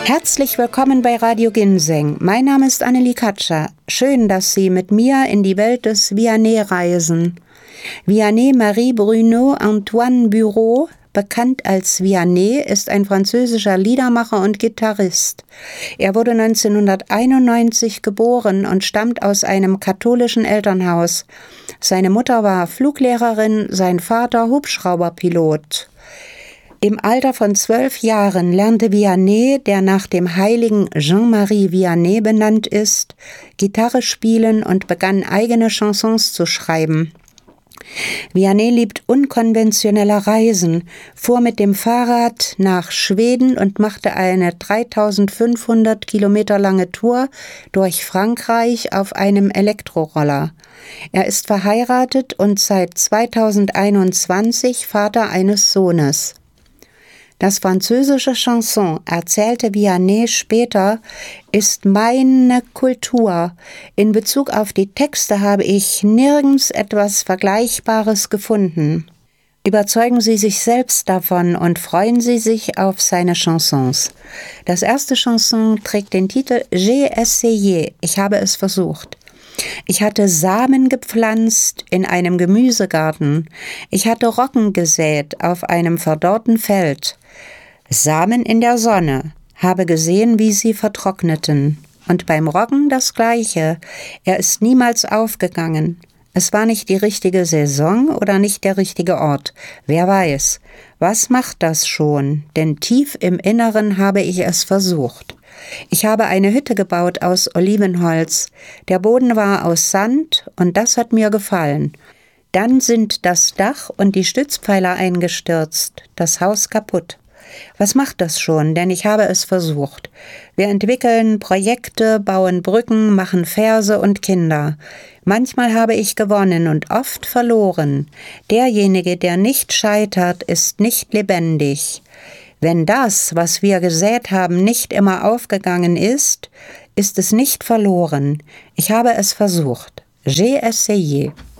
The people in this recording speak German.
Herzlich willkommen bei Radio Ginseng. Mein Name ist Annelie Katscher. Schön, dass Sie mit mir in die Welt des Vianney reisen. Vianney Marie Bruno Antoine Bureau, bekannt als Vianney, ist ein französischer Liedermacher und Gitarrist. Er wurde 1991 geboren und stammt aus einem katholischen Elternhaus. Seine Mutter war Fluglehrerin, sein Vater Hubschrauberpilot. Im Alter von 12 Jahren lernte Vianney, der nach dem heiligen Jean-Marie Vianney benannt ist, Gitarre spielen und begann eigene Chansons zu schreiben. Vianney liebt unkonventionelle Reisen, fuhr mit dem Fahrrad nach Schweden und machte eine 3500 Kilometer lange Tour durch Frankreich auf einem Elektroroller. Er ist verheiratet und seit 2021 Vater eines Sohnes. Das französische Chanson, erzählte Vianney später, ist meine Kultur. In Bezug auf die Texte habe ich nirgends etwas Vergleichbares gefunden. Überzeugen Sie sich selbst davon und freuen Sie sich auf seine Chansons. Das erste Chanson trägt den Titel J'ai essayé, ich habe es versucht. Ich hatte Samen gepflanzt in einem Gemüsegarten. Ich hatte Roggen gesät auf einem verdorrten Feld. Samen in der Sonne, habe gesehen, wie sie vertrockneten. Und beim Roggen das Gleiche. Er ist niemals aufgegangen. Es war nicht die richtige Saison oder nicht der richtige Ort. Wer weiß. Was macht das schon? Denn tief im Inneren habe ich es versucht. Ich habe eine Hütte gebaut aus Olivenholz. Der Boden war aus Sand und das hat mir gefallen. Dann sind das Dach und die Stützpfeiler eingestürzt, das Haus kaputt. Was macht das schon? Denn ich habe es versucht. Wir entwickeln Projekte, bauen Brücken, machen Verse und Kinder. Manchmal habe ich gewonnen und oft verloren. Derjenige, der nicht scheitert, ist nicht lebendig. Wenn das, was wir gesät haben, nicht immer aufgegangen ist, ist es nicht verloren. Ich habe es versucht. J'ai essayé.